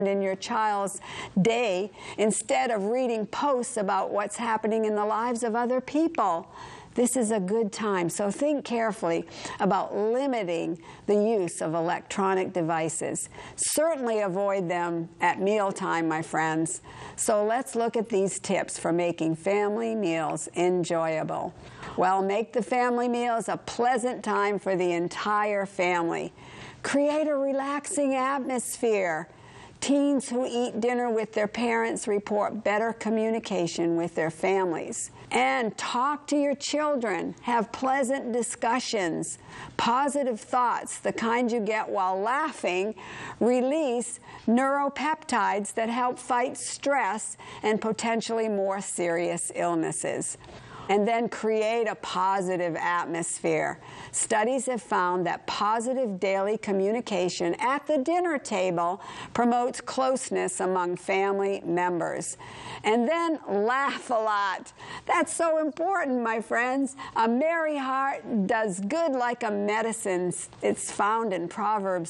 in your child's day instead of reading posts about what's happening in the lives of other people. This is a good time. So think carefully about limiting the use of electronic devices. Certainly avoid them at mealtime, my friends. So let's look at these tips for making family meals enjoyable. Well, make the family meals a pleasant time for the entire family. Create a relaxing atmosphere. Teens who eat dinner with their parents report better communication with their families. And talk to your children. Have pleasant discussions. Positive thoughts, the kind you get while laughing, release neuropeptides that help fight stress and potentially more serious illnesses. And then create a positive atmosphere. Studies have found that positive daily communication at the dinner table promotes closeness among family members. And then laugh a lot. That's so important, my friends. A merry heart does good like a medicine. It's found in Proverbs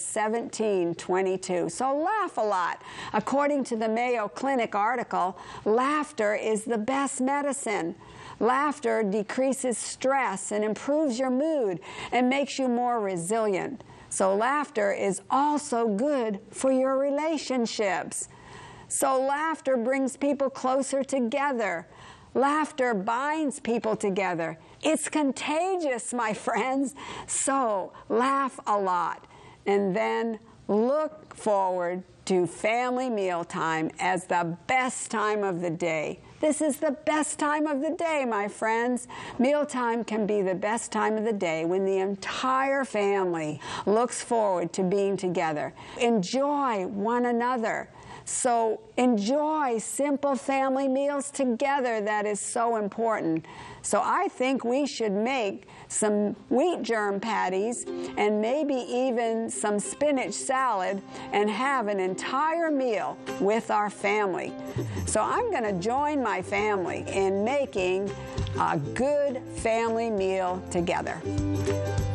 17:22. So laugh a lot. According to the Mayo Clinic article, laughter is the best medicine. Laughter decreases stress and improves your mood and makes you more resilient. So laughter is also good for your relationships. So laughter brings people closer together. Laughter binds people together. It's contagious, my friends. So laugh a lot. And then look forward to family mealtime as the best time of the day. This is the best time of the day, my friends. Mealtime can be the best time of the day when the entire family looks forward to being together. Enjoy one another. So enjoy simple family meals together. That is so important. So I think we should make some wheat germ patties and maybe even some spinach salad and have an entire meal with our family. So I'm going to join my family in making a good family meal together.